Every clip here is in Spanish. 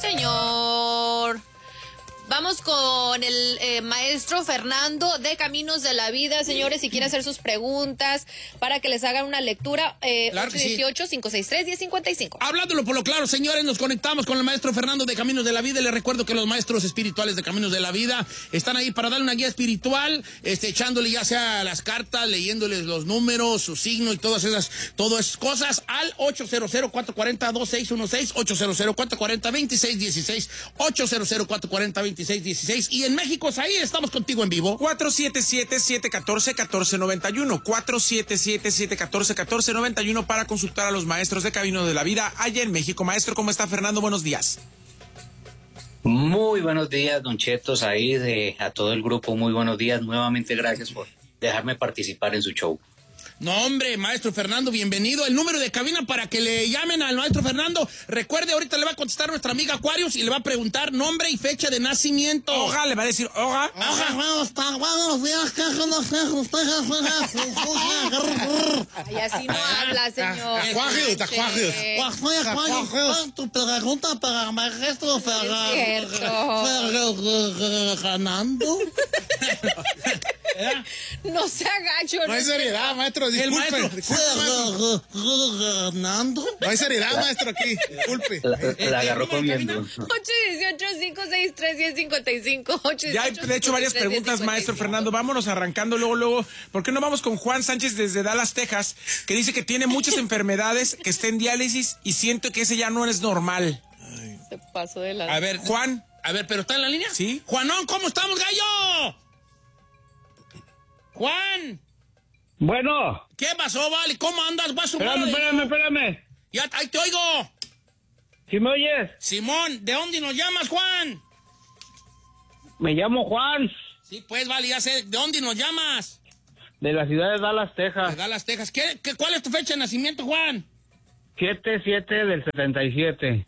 Señor. Vamos con el maestro Fernando de Caminos de la Vida, señores, si quiere hacer sus preguntas para que les hagan una lectura, claro 818-563-1055. Hablándolo por lo claro, señores, nos conectamos con el maestro Fernando de Caminos de la Vida. Les recuerdo que los maestros espirituales de Caminos de la Vida están ahí para darle una guía espiritual, echándole ya sea las cartas, leyéndoles los números, su signo y todas esas cosas al 800-440-2616, 800-440-2616, 800-440-2616. Y en México, ahí estamos contigo en vivo. 477-714-1491. 477-714-1491 para consultar a los maestros de Caminos de la Vida allá en México. Maestro, ¿cómo está? Fernando, buenos días. Muy buenos días, Don Chetos, a todo el grupo, muy buenos días. Nuevamente, gracias por dejarme participar en su show. No, hombre, maestro Fernando, bienvenido. El número de cabina para que le llamen al maestro Fernando. Recuerde, ahorita le va a contestar nuestra amiga Aquarius y le va a preguntar nombre y fecha de nacimiento. Oja, le va a decir, oja. Buenos días, ¿qué hacen ustedes? Ay, así no habla, señor. Tu pregunta para maestro Fernando. No se agacho. No hay seriedad, maestro, disculpe. Fernando. No hay seriedad, maestro, aquí, disculpe. La agarró comiendo. 818-563-1055. Ya he hecho varias preguntas, maestro Fernando. Vámonos arrancando luego. ¿Por qué no vamos con Juan Sánchez desde Dallas, Texas? Que dice que tiene muchas enfermedades, que está en diálisis y siento que ese ya no es normal. Se pasó de la... A ver, Juan. A ver, ¿pero está en la línea? Sí. Juanón, ¿cómo estamos, gallo? Juan. Bueno. ¿Qué pasó, vale? ¿Cómo andas? ¿Vas a sumar? Espérame. Ya, ahí te oigo. ¿Sí me oyes? Simón, ¿de dónde nos llamas, Juan? Me llamo Juan. Sí, pues, vale, ya sé. ¿De dónde nos llamas? De la ciudad de Dallas, De Texas. Dallas, Texas. ¿Cuál es tu fecha de nacimiento, Juan? 7/7 del 77.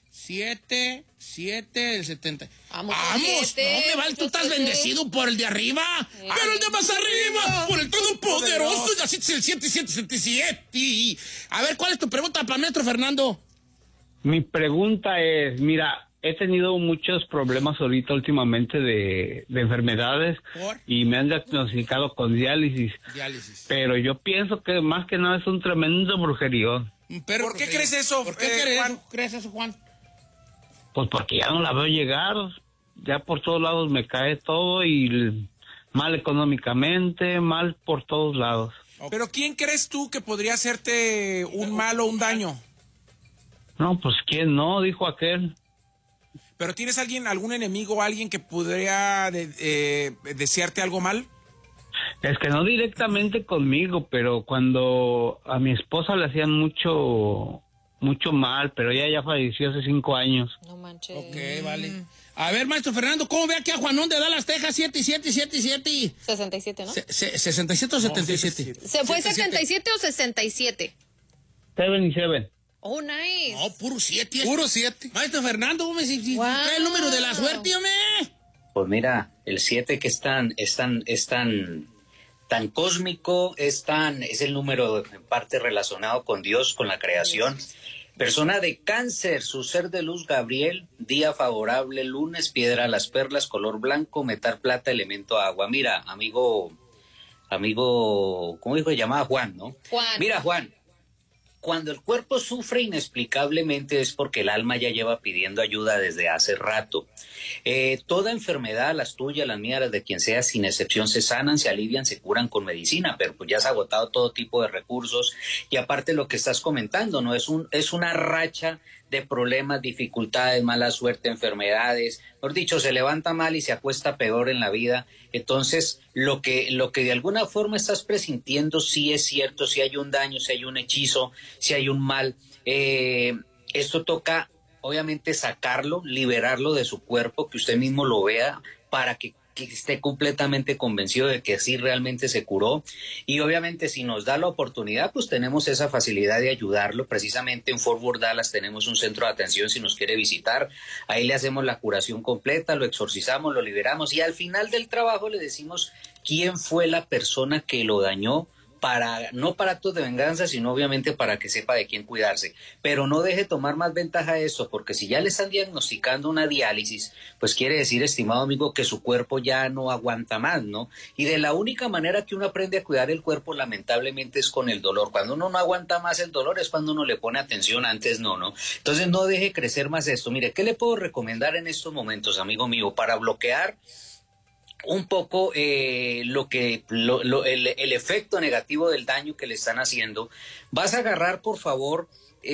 7 del 70. Vamos, no me vale, tú estás bendecido por el de arriba, pero el de más arriba, por el todopoderoso, y así es el 7. A ver, ¿cuál es tu pregunta para el maestro Fernando? Mi pregunta es, mira, he tenido muchos problemas ahorita últimamente de enfermedades. ¿Por? Y me han diagnosticado con diálisis. Diálisis. Pero yo pienso que más que nada es un tremendo brujerío. Pero, ¿Por qué crees eso, ¿Por qué crees eso, Juan? Pues porque ya no la veo llegar. Ya por todos lados me cae todo y mal económicamente, mal por todos lados. Pero ¿quién crees tú que podría hacerte un mal o un daño? No, pues quién no, dijo aquel. ¿Pero tienes algún enemigo o alguien que podría desearte algo mal? Es que no directamente conmigo, pero cuando a mi esposa le hacían mucho mal, pero ella ya falleció hace 5 años. No manches. Ok, vale. A ver, maestro Fernando, ¿cómo ve aquí a Juanón de Dallas, Texas? 67, ¿no? 67 o 77. ¿Se fue 77 o 67? 77. Oh, nice. No, puro 7. Puro 7. Maestro Fernando, si Wow. trae el número de la suerte, hombre. Pues mira, el 7 que es tan cósmico, es el número en parte relacionado con Dios, con la creación. Persona de Cáncer, su ser de luz Gabriel, día favorable, lunes, piedra las perlas, color blanco, metal plata, elemento agua. Mira, amigo, ¿cómo dijo? Se llamaba Juan, ¿no? Juan. Mira, Juan, cuando el cuerpo sufre inexplicablemente es porque el alma ya lleva pidiendo ayuda desde hace rato. Toda enfermedad, las tuyas, las mías, las de quien sea, sin excepción, se sanan, se alivian, se curan con medicina, pero pues ya has agotado todo tipo de recursos y aparte lo que estás comentando, ¿no? Es una racha de problemas, dificultades, mala suerte, enfermedades, mejor dicho, se levanta mal y se acuesta peor en la vida. Entonces, lo que de alguna forma estás presintiendo sí es cierto, si hay un daño, si hay un hechizo, si hay un mal. Esto toca, obviamente, sacarlo, liberarlo de su cuerpo, que usted mismo lo vea para que esté completamente convencido de que sí realmente se curó. Y obviamente si nos da la oportunidad, pues tenemos esa facilidad de ayudarlo. Precisamente en Fort Worth, Dallas, tenemos un centro de atención si nos quiere visitar. Ahí le hacemos la curación completa, lo exorcizamos, lo liberamos y al final del trabajo le decimos quién fue la persona que lo dañó, no para actos de venganza, sino obviamente para que sepa de quién cuidarse. Pero no deje tomar más ventaja de esto, porque si ya le están diagnosticando una diálisis, pues quiere decir, estimado amigo, que su cuerpo ya no aguanta más, ¿no? Y de la única manera que uno aprende a cuidar el cuerpo, lamentablemente, es con el dolor. Cuando uno no aguanta más el dolor es cuando uno le pone atención, antes no, ¿no? Entonces no deje crecer más esto. Mire, ¿qué le puedo recomendar en estos momentos, amigo mío, para bloquear un poco el efecto negativo del daño que le están haciendo? Vas a agarrar, por favor,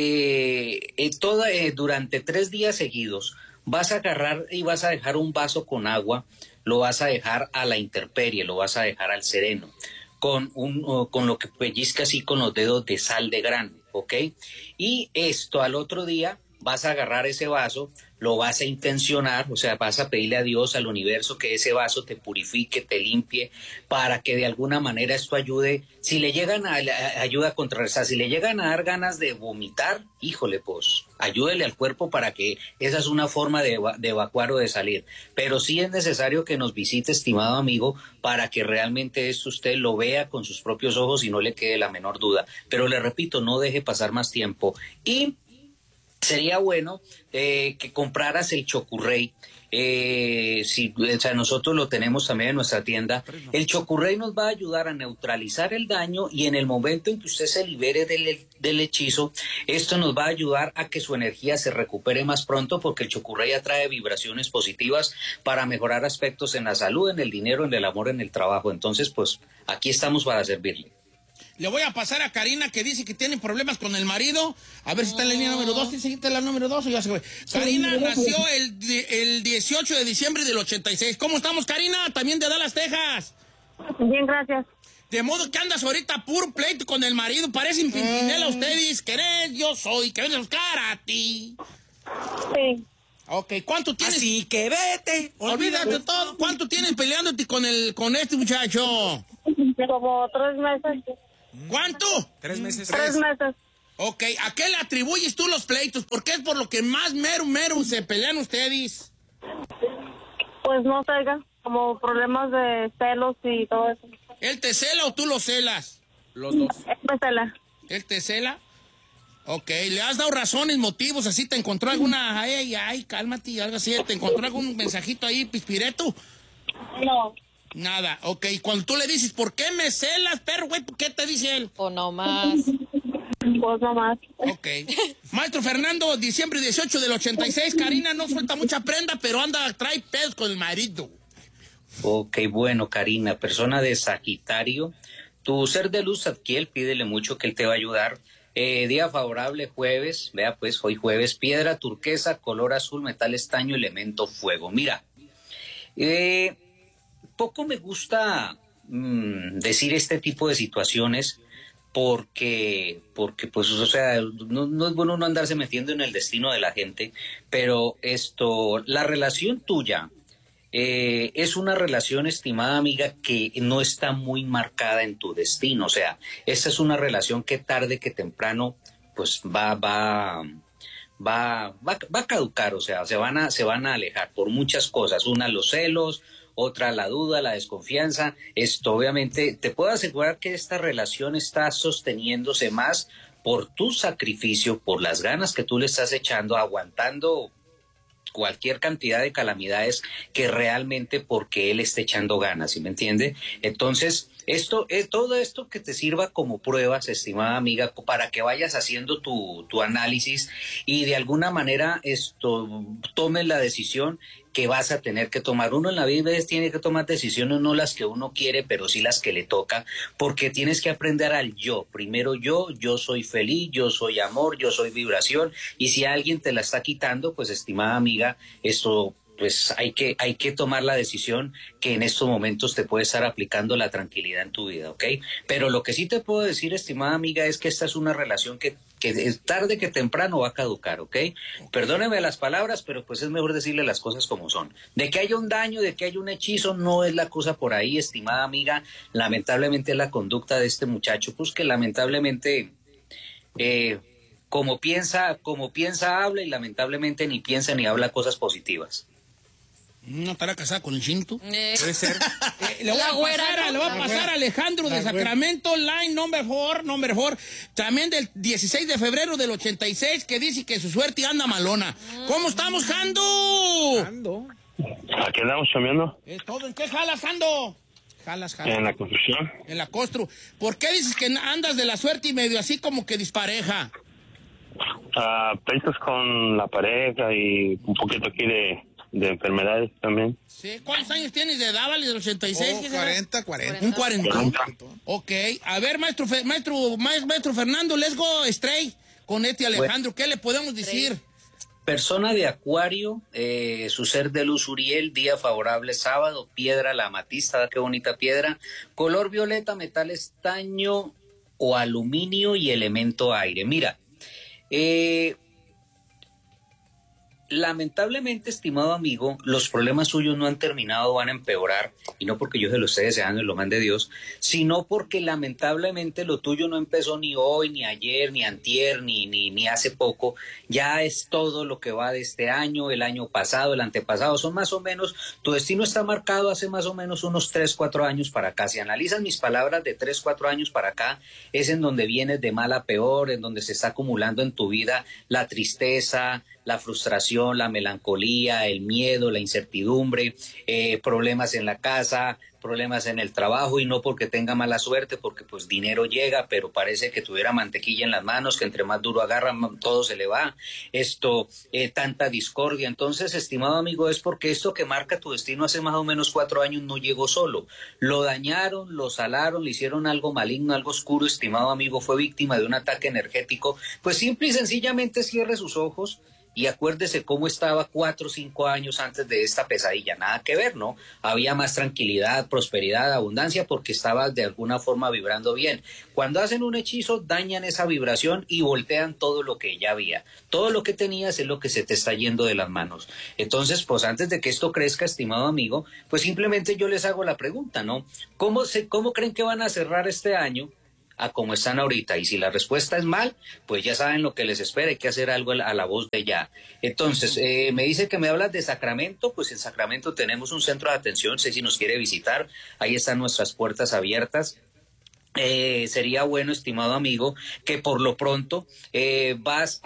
durante 3 días seguidos, vas a agarrar y vas a dejar un vaso con agua, lo vas a dejar a la intemperie, lo vas a dejar al sereno, con lo que pellizca así con los dedos de sal de grano, ¿ok? Y esto al otro día vas a agarrar ese vaso, lo vas a intencionar, o sea, vas a pedirle a Dios, al universo, que ese vaso te purifique, te limpie, para que de alguna manera esto ayude. Si le llegan ayuda a contrarrestar, si le llegan a dar ganas de vomitar, híjole, pues ayúdele al cuerpo para que esa es una forma de evacuar o de salir. Pero sí es necesario que nos visite, estimado amigo, para que realmente esto usted lo vea con sus propios ojos y no le quede la menor duda. Pero le repito, no deje pasar más tiempo. Y sería bueno que compraras el Chocurrey. O sea, nosotros lo tenemos también en nuestra tienda. El Chocurrey nos va a ayudar a neutralizar el daño, y en el momento en que usted se libere del hechizo, esto nos va a ayudar a que su energía se recupere más pronto, porque el Chocurrey atrae vibraciones positivas para mejorar aspectos en la salud, en el dinero, en el amor, en el trabajo. Entonces, pues aquí estamos para servirle. Le voy a pasar a Karina, que dice que tiene problemas con el marido. A ver si está en la línea número 2. ¿Tiene la número 2 o ya se fue? Karina nació el 18 de diciembre del 86. ¿Cómo estamos, Karina? También de Dallas, Texas. Bien, gracias. De modo que andas ahorita puro pleito con el marido. Parecen Pimpinela ustedes. Querés, yo soy, que ven a buscar a ti. Sí. Ok, ¿cuánto tienes? Así que vete. Olvídate todo. ¿Cuánto tienes peleándote con este muchacho? Como 3 meses. ¿Cuánto? 3 meses. 3 meses. Ok, ¿a qué le atribuyes tú los pleitos? Porque es por lo que más mero se pelean ustedes. Pues no sé, como problemas de celos y todo eso. ¿Él te cela o tú lo celas? Los dos. Él me cela. ¿Él te cela? Ok, ¿le has dado razones, motivos? ¿Así te encontró alguna? Ay, cálmate, algo así. ¿Te encontró algún mensajito ahí, pispireto? No. Nada, ok. Cuando tú le dices, ¿por qué me celas, perro, güey? ¿Qué te dice él? O no más. Pues no más. Ok. Maestro Fernando, diciembre 18 del 86. Karina no suelta mucha prenda, pero trae pedos con el marido. Ok, bueno, Karina, persona de Sagitario, tu ser de luz Zadkiel, pídele mucho que él te va a ayudar. Día favorable, jueves, vea pues, hoy jueves, piedra turquesa, color azul, metal estaño, elemento fuego. Mira, poco me gusta decir este tipo de situaciones porque pues, o sea, no es bueno no andarse metiendo en el destino de la gente, pero la relación tuya es una relación, estimada amiga, que no está muy marcada en tu destino. O sea, esta es una relación que tarde que temprano pues va a caducar, o sea, se van a alejar por muchas cosas. Una, los celos; otra, la duda, la desconfianza. Obviamente, te puedo asegurar que esta relación está sosteniéndose más por tu sacrificio, por las ganas que tú le estás echando, aguantando cualquier cantidad de calamidades, que realmente porque él esté echando ganas, ¿sí me entiende? Entonces, todo esto que te sirva como pruebas, estimada amiga, para que vayas haciendo tu análisis y de alguna manera tomes la decisión que vas a tener que tomar. Uno en la vida tiene que tomar decisiones, no las que uno quiere, pero sí las que le toca, porque tienes que aprender al yo. Primero yo soy feliz, yo soy amor, yo soy vibración, y si alguien te la está quitando, pues estimada amiga, pues hay que tomar la decisión que en estos momentos te puede estar aplicando la tranquilidad en tu vida, ¿ok? Pero lo que sí te puedo decir, estimada amiga, es que esta es una relación que tarde que temprano va a caducar, ¿ok? Perdóneme las palabras, pero pues es mejor decirle las cosas como son. De que haya un daño, de que haya un hechizo, no es la cosa por ahí, estimada amiga. Lamentablemente la conducta de este muchacho, pues que lamentablemente como piensa habla, y lamentablemente ni piensa ni habla cosas positivas. ¿No estará casada con el Chinto? Puede ser. Le voy a pasar a Alejandro de Sacramento, line number 4, también del 16 de febrero del 86, que dice que su suerte anda malona. ¿Cómo estamos, Jando? Aquí andamos chambeando. ¿Todo en qué jalas, Jando? Jalas. En la construcción. En la constru. ¿Por qué dices que andas de la suerte y medio así como que dispareja? Pleitos con la pareja y un poquito aquí de enfermedades también. Sí. ¿Cuántos años tienes de edad, vale? ¿Del 86? 40. Un 40. Ok. A ver, maestro Fernando, let's go straight con Alejandro. ¿Qué le podemos decir? Persona de Acuario, su ser de luz Uriel, día favorable sábado, piedra la amatista, qué bonita piedra, color violeta, metal estaño o aluminio y elemento aire. Mira, lamentablemente, estimado amigo, los problemas suyos no han terminado, van a empeorar, y no porque yo se lo esté deseando y lo mande Dios, sino porque lamentablemente lo tuyo no empezó ni hoy, ni ayer, ni antier, ni hace poco. Ya es todo lo que va de este año, el año pasado, el antepasado, son más o menos, tu destino está marcado hace más o menos unos 3, 4 años para acá. Si analizan mis palabras de 3, 4 años para acá, es en donde vienes de mal a peor, en donde se está acumulando en tu vida la tristeza, la frustración, la melancolía, el miedo, la incertidumbre, problemas en la casa, problemas en el trabajo, y no porque tenga mala suerte, porque pues dinero llega, pero parece que tuviera mantequilla en las manos, que entre más duro agarra, todo se le va. Tanta discordia. Entonces, estimado amigo, es porque esto que marca tu destino hace más o menos 4 años no llegó solo. Lo dañaron, lo salaron, le hicieron algo maligno, algo oscuro, estimado amigo, fue víctima de un ataque energético. Pues simple y sencillamente cierre sus ojos y acuérdese cómo estaba 4 o 5 años antes de esta pesadilla. Nada que ver, ¿no? Había más tranquilidad, prosperidad, abundancia, porque estaba de alguna forma vibrando bien. Cuando hacen un hechizo, dañan esa vibración y voltean todo lo que ya había. Todo lo que tenías es lo que se te está yendo de las manos. Entonces, pues antes de que esto crezca, estimado amigo, pues simplemente yo les hago la pregunta, ¿no? ¿Cómo creen que van a cerrar este año a como están ahorita? Y si la respuesta es mal, pues ya saben lo que les espera, hay que hacer algo a la voz de ya. Entonces, me dice que me hablas de Sacramento. Pues en Sacramento tenemos un centro de atención, sé si nos quiere visitar, ahí están nuestras puertas abiertas. Sería bueno, estimado amigo, que por lo pronto vas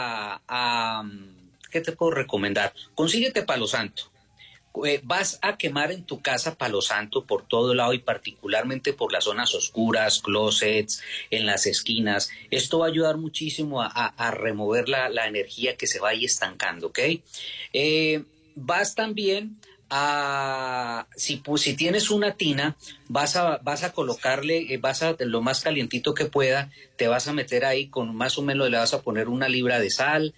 a ¿qué te puedo recomendar? Consíguete Palo Santo. Vas a quemar en tu casa palo santo por todo lado y particularmente por las zonas oscuras, closets, en las esquinas. Esto va a ayudar muchísimo a remover la energía que se va ahí estancando, ¿ok? Vas también a, si tienes una tina, vas a colocarle, lo más calientito que pueda, te vas a meter ahí con más o menos, le vas a poner 1 libra de sal,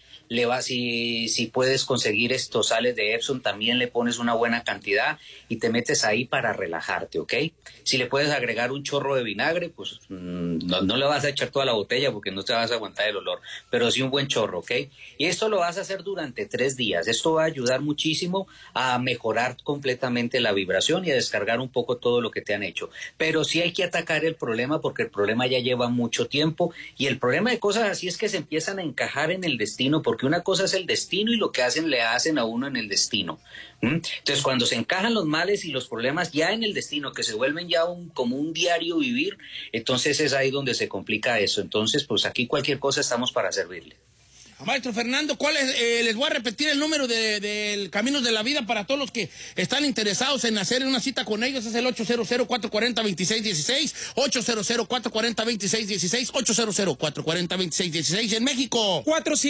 si puedes conseguir estos sales de Epsom, también le pones una buena cantidad y te metes ahí para relajarte, ¿ok? Si le puedes agregar un chorro de vinagre, pues no le vas a echar toda la botella porque no te vas a aguantar el olor, pero sí un buen chorro, ¿ok? Y esto lo vas a hacer durante 3 días. Esto va a ayudar muchísimo a mejorar completamente la vibración y a descargar un poco todo lo que te han hecho. Pero sí hay que atacar el problema porque el problema ya lleva mucho tiempo y el problema de cosas así es que se empiezan a encajar en el destino, porque una cosa es el destino y lo que le hacen a uno en el destino. Entonces, cuando se encajan los males y los problemas ya en el destino, que se vuelven ya como un diario vivir, entonces es ahí donde se complica eso. Entonces, pues aquí cualquier cosa estamos para servirle. Maestro Fernando, ¿cuál es? Les voy a repetir el número del Caminos de la Vida para todos los que están interesados en hacer una cita con ellos. Es el 800-440-2616, 800-440-2616, 800-440-2616 en México.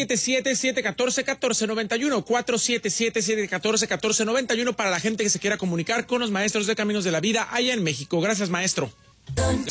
477-714-1491, 477-714-1491 para la gente que se quiera comunicar con los maestros de Caminos de la Vida allá en México. Gracias, maestro.